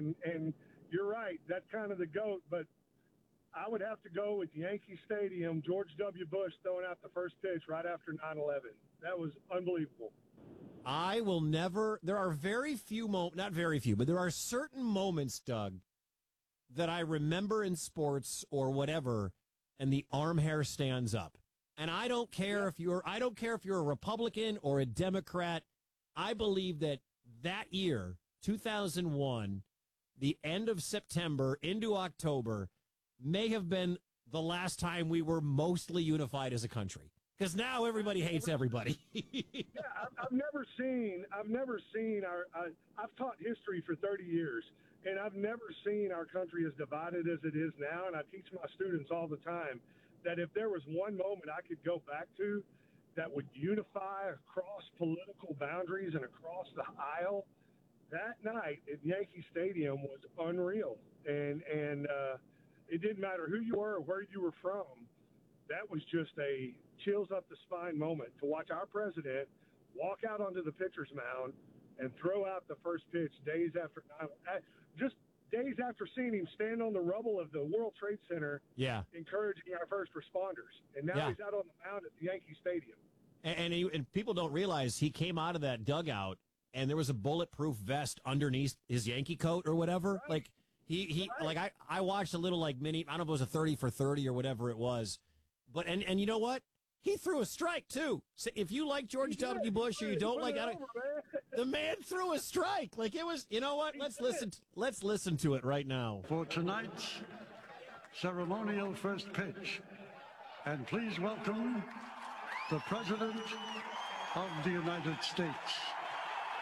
And you're right, that's kind of the GOAT, but I would have to go with Yankee Stadium, George W. Bush throwing out the first pitch right after 9/11. That was unbelievable. I will never. There are very few not very few, but there are certain moments, Doug, that I remember in sports or whatever, and the arm hair stands up. And I don't care if you're a Republican or a Democrat. I believe that year, 2001, the end of September into October, may have been the last time we were mostly unified as a country. Because now everybody hates everybody. Yeah, I've never seen I've taught history for 30 years, and I've never seen our country as divided as it is now. And I teach my students all the time that if there was one moment I could go back to that would unify across political boundaries and across the aisle, that night at Yankee Stadium was unreal. And it didn't matter who you were or where you were from. That was just a chills up the spine moment to watch our president walk out onto the pitcher's mound and throw out the first pitch days after seeing him stand on the rubble of the World Trade Center, encouraging our first responders. And now he's out on the mound at the Yankee Stadium. And people don't realize he came out of that dugout and there was a bulletproof vest underneath his Yankee coat or whatever. Right. Like I watched a little like mini, I don't know if it was a 30 for 30 or whatever it was. But and you know what? He threw a strike too. So if you like George W. Bush or you don't like the man threw a strike. Like it was, you know what? Let's listen to it right now. For tonight's ceremonial first pitch. And please welcome the President of the United States.